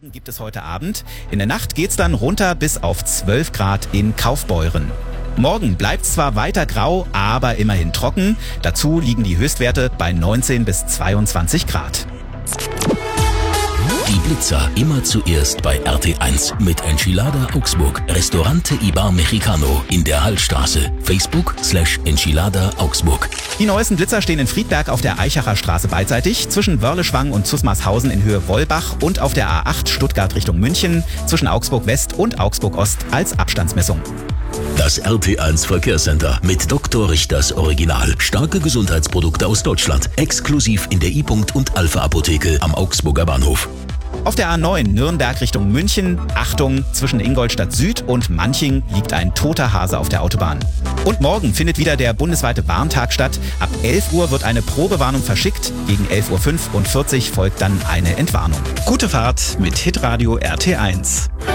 Regen gibt es heute Abend. In der Nacht geht's dann runter bis auf 12 Grad in Kaufbeuren. Morgen bleibt's zwar weiter grau, aber immerhin trocken. Dazu liegen die Höchstwerte bei 19 bis 22 Grad. Die Blitzer immer zuerst bei RT1 mit Enchilada Augsburg. Restaurante Ibar Mexicano in der Hallstraße. Facebook/Enchilada Augsburg. Die neuesten Blitzer stehen in Friedberg auf der Eichacher Straße beidseitig, zwischen Wörleschwang und Zusmarshausen in Höhe Wollbach und auf der A8 Stuttgart Richtung München, zwischen Augsburg West und Augsburg Ost als Abstandsmessung. Das RT1 Verkehrscenter mit Dr. Richters Original. Starke Gesundheitsprodukte aus Deutschland. Exklusiv in der I-Punkt und Alpha Apotheke am Augsburger Bahnhof. Auf der A9 Nürnberg Richtung München, Achtung, zwischen Ingolstadt Süd und Manching liegt ein toter Hase auf der Autobahn. Und morgen findet wieder der bundesweite Warntag statt. Ab 11 Uhr wird eine Probewarnung verschickt. Gegen 11:45 Uhr folgt dann eine Entwarnung. Gute Fahrt mit Hitradio RT1.